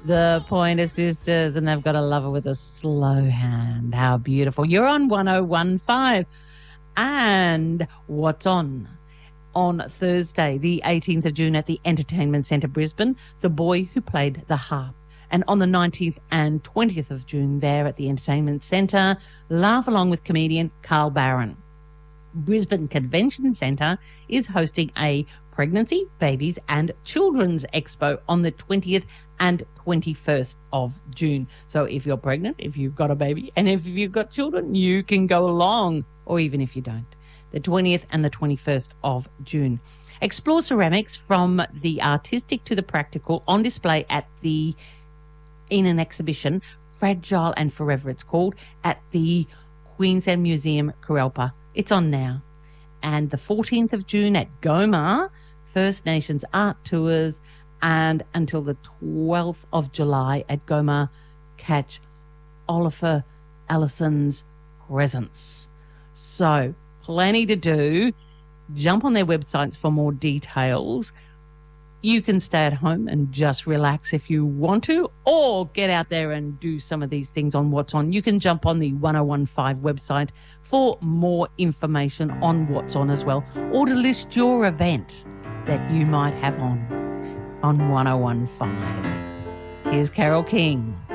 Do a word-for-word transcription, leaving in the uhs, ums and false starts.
The Pointer Sisters, and they've got a lover with a slow hand. How beautiful. You're on one oh one five. And what's on? On Thursday, the eighteenth of June at the Entertainment Centre, Brisbane, The Boy Who Played the Harp. And on the nineteenth and twentieth of June there at the Entertainment Centre, laugh along with comedian Carl Barron. Brisbane Convention Centre is hosting a Pregnancy, Babies and Children's Expo on the twentieth and twenty-first of June. So if you're pregnant, if you've got a baby, and if you've got children, you can go along, or even if you don't. The twentieth and the twenty-first of June. Explore ceramics from the artistic to the practical on display at the in an exhibition, Fragile and Forever it's called, at the Queensland Museum, Kuralpa. It's on now. And the fourteenth of June at Goma, First Nations Art Tours, and until the twelfth of July at Goma, catch Oliver Allison's Presence. So, plenty to do. Jump on their websites for more details. You can stay at home and just relax if you want to, or get out there and do some of these things on What's On. You can jump on the one oh one five website for more information on What's On as well, or to list your event that you might have on on one oh one five. Here's Carole King.